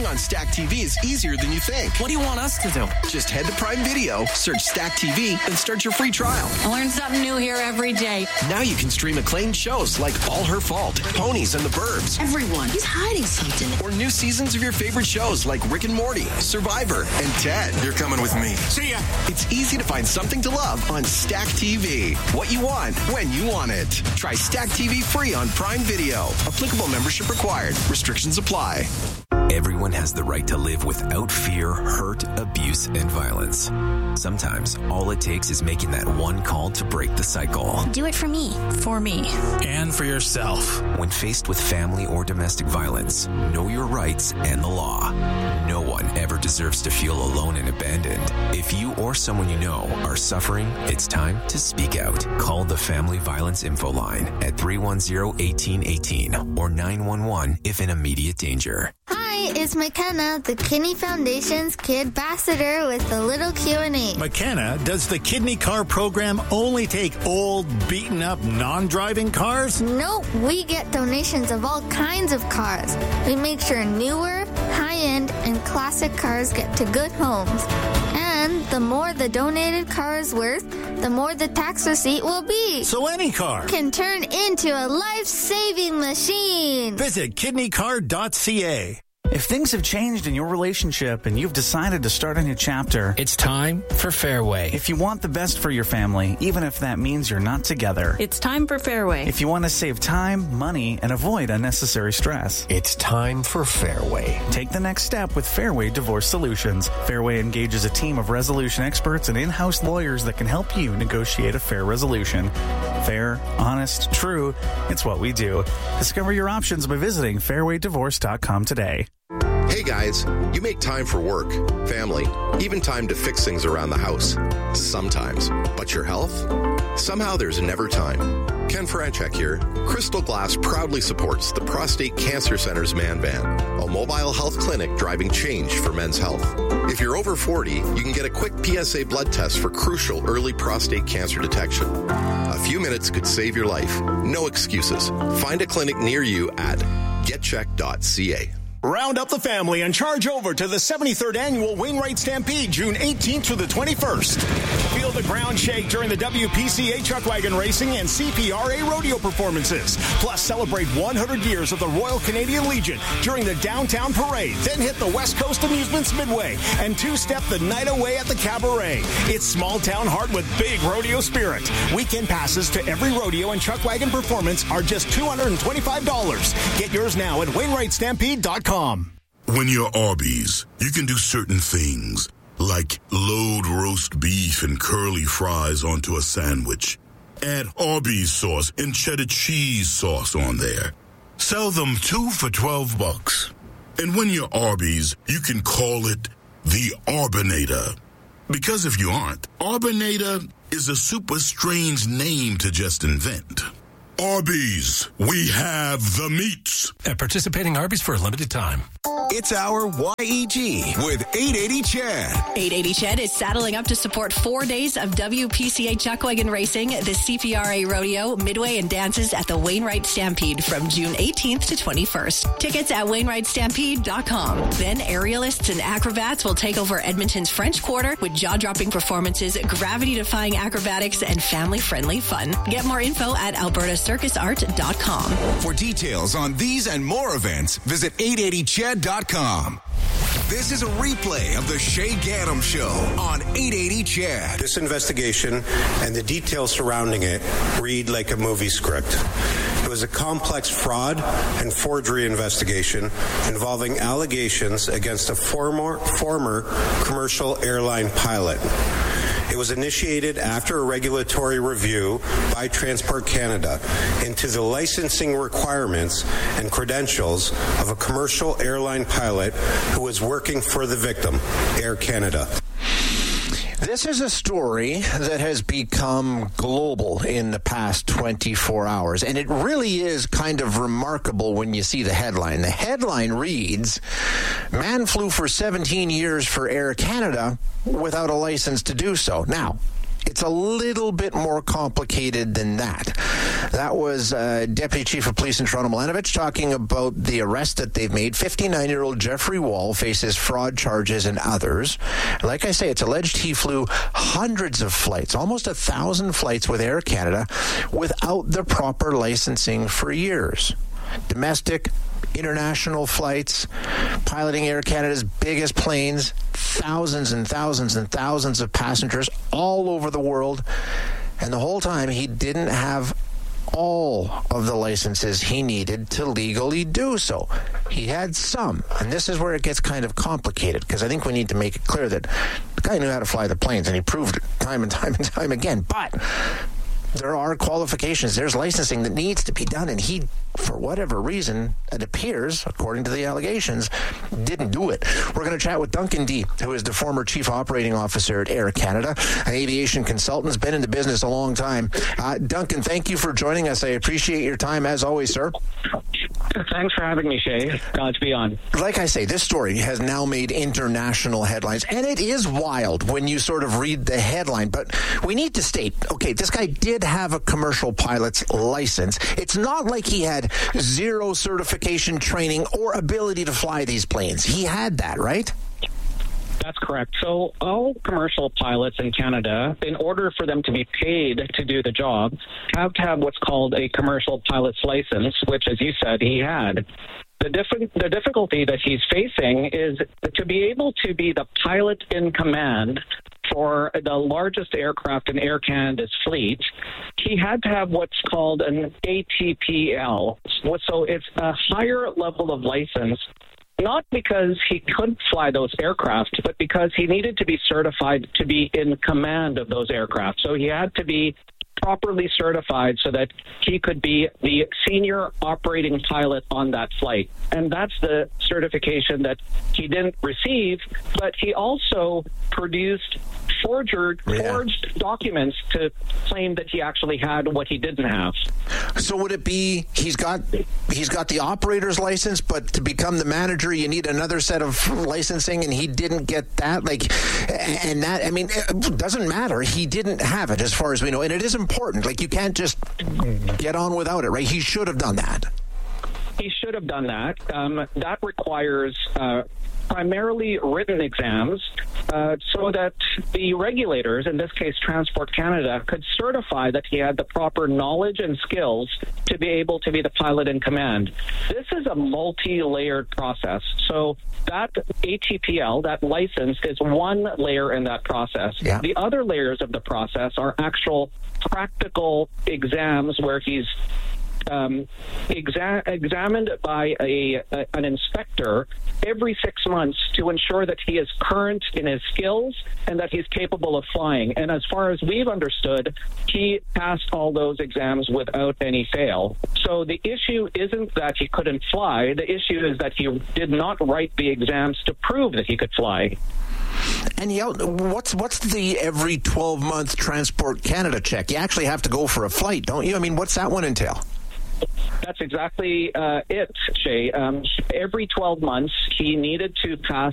on Stack TV is easier than you think. What do you want us to do? Just head to Prime Video, search Stack TV, and start your free trial. I learn something new here every day. Now you can stream acclaimed shows like All Her Fault, Ponies and the Burbs. Everyone, he's hiding something. Or new seasons of your favorite shows like Rick and Morty, Survivor, and Ted. You're coming with me. See ya. It's easy to find something to love on Stack TV. What you want, when you want it. Try Stack TV free on Prime Video. Applicable membership required. Restrictions apply. Everyone has the right to live without fear, hurt, abuse, and violence. Sometimes all it takes is making that one call to break the cycle. Do it for me. For me. And for yourself. When faced with family or domestic violence, know your rights and the law. No one ever deserves to feel alone and abandoned. If you or someone you know are suffering, it's time to speak out. Call the Family Violence Info Line at 310-1818 or 911 if in immediate danger. Hi, it's McKenna, the Kidney Foundation's Kid Ambassador with a little Q&A. McKenna, does the Kidney Car program only take old, beaten-up, non-driving cars? Nope, we get donations of all kinds of cars. We make sure newer, high-end, and classic cars get to good homes. And the more the donated car is worth, the more the tax receipt will be. So any car can turn into a life-saving machine. Visit kidneycar.ca. If things have changed in your relationship and you've decided to start a new chapter, it's time for Fairway. If you want the best for your family, even if that means you're not together, it's time for Fairway. If you want to save time, money, and avoid unnecessary stress, it's time for Fairway. Take the next step with Fairway Divorce Solutions. Fairway engages a team of resolution experts and in-house lawyers that can help you negotiate a fair resolution. Fair, honest, true, it's what we do. Discover your options by visiting fairwaydivorce.com today. Hey guys, you make time for work, family, even time to fix things around the house. Sometimes. But your health? Somehow there's never time. Ken Franchek here. Crystal Glass proudly supports the Prostate Cancer Center's Man Van, a mobile health clinic driving change for men's health. If you're over 40, you can get a quick PSA blood test for crucial early prostate cancer detection. A few minutes could save your life. No excuses. Find a clinic near you at getcheck.ca. Round up the family and charge over to the 73rd Annual Wainwright Stampede, June 18th through the 21st. Feel the ground shake during the WPCA Chuck Wagon Racing and CPRA Rodeo performances. Plus, celebrate 100 years of the Royal Canadian Legion during the Downtown Parade. Then hit the West Coast Amusements Midway and two-step the night away at the Cabaret. It's small town heart with big rodeo spirit. Weekend passes to every rodeo and Chuck Wagon performance are just $225. Get yours now at WainwrightStampede.com. When you're Arby's, you can do certain things, like load roast beef and curly fries onto a sandwich. Add Arby's sauce and cheddar cheese sauce on there. Sell them 2 for $12. And when you're Arby's, you can call it the Arbinator. Because if you aren't, Arbinator is a super strange name to just invent. Arby's, we have the meats. At participating Arby's for a limited time. It's our YEG with 880 Chad. 880 Chad is saddling up to support 4 days of WPCA Chuck Wagon Racing, the CPRA Rodeo, Midway, and dances at the Wainwright Stampede from June 18th to 21st. Tickets at WainwrightStampede.com. Then aerialists and acrobats will take over Edmonton's French Quarter with jaw-dropping performances, gravity-defying acrobatics, and family-friendly fun. Get more info at AlbertaCircusArt.com. For details on these and more events, visit 880chad.com. This is a replay of the Shay Gaddam Show on 880 Chad. This investigation and the details surrounding it read like a movie script. It was a complex fraud and forgery investigation involving allegations against a former commercial airline pilot. It was initiated after a regulatory review by Transport Canada into the licensing requirements and credentials of a commercial airline pilot who was working for the victim, Air Canada. This is a story that has become global in the past 24 hours, and it really is kind of remarkable when you see the headline. The headline reads, "Man flew for 17 years for Air Canada without a license to do so." Now, it's a little bit more complicated than that. That was Deputy Chief of Police in Toronto, Milanovich, talking about the arrest that they've made. 59-year-old Jeffrey Wall faces fraud charges and others. Like I say, it's alleged he flew hundreds of flights, almost 1,000 flights with Air Canada without the proper licensing for years. Domestic, international flights, piloting Air Canada's biggest planes, thousands and thousands and thousands of passengers all over the world. And the whole time, he didn't have all of the licenses he needed to legally do so. He had some. And this is where it gets kind of complicated, because I think we need to make it clear that the guy knew how to fly the planes, and he proved it time and time and time again. But there are qualifications. There's licensing that needs to be done, and he, for whatever reason, it appears, according to the allegations, didn't do it. We're going to chat with Duncan Dee, who is the former Chief Operating Officer at Air Canada, an aviation consultant, has been in the business a long time. Duncan, thank you for joining us. I appreciate your time, as always, sir. Thanks for having me, Shay. Glad to be on. Like I say, this story has now made international headlines, and it is wild when you sort of read the headline, but we need to state, okay, this guy did have a commercial pilot's license. It's not like he had zero certification training or ability to fly these planes. He had that, right? That's correct. So all commercial pilots in Canada, in order for them to be paid to do the job, have to have what's called a commercial pilot's license, which, as you said, he had. The difficulty that he's facing is to be able to be the pilot in command for the largest aircraft in Air Canada's fleet. He had to have what's called an ATPL. So it's a higher level of license, not because he couldn't fly those aircraft, but because he needed to be certified to be in command of those aircraft. So he had to be properly certified so that he could be the senior operating pilot on that flight. And that's the certification that he didn't receive, but he also produced forged documents to claim that he actually had what he didn't have. So would it be he's got the operator's license, but to become the manager you need another set of licensing, and he didn't get that? And that, I mean, it doesn't matter. He didn't have it, as far as we know, and it is important. Like, you can't just get on without it, right? He should have done that. He should have done that. That requires primarily written exams so that the regulators, in this case Transport Canada, could certify that he had the proper knowledge and skills to be able to be the pilot in command. This is a multi-layered process. So that ATPL, that license, is one layer in that process. Yeah. The other layers of the process are actual practical exams where he's examined by an inspector every 6 months to ensure that he is current in his skills and that he's capable of flying. And as far as we've understood, he passed all those exams without any fail. So the issue isn't that he couldn't fly. The issue is that he did not write the exams to prove that he could fly. And what's the every 12-month Transport Canada check? You actually have to go for a flight, don't you? I mean, what's that one entail? That's exactly it, Shay. Every 12 months, he needed to pass